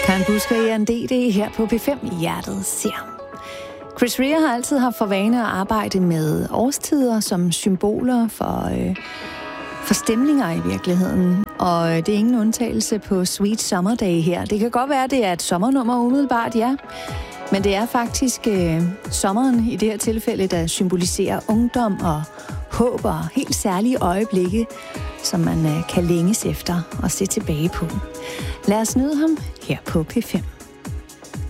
Karen Busker i NDD her på P5 Hjertet ser. Chris Rea har altid haft for vane at arbejde med årstider som symboler for stemninger i virkeligheden. Og det er ingen undtagelse på Sweet Summer Day her. Det kan godt være, det er et sommernummer umiddelbart, ja. Men det er faktisk sommeren i det her tilfælde, der symboliserer ungdom og håb og helt særlige øjeblikke, som man kan længes efter og se tilbage på. Lad os nyde ham her på P5.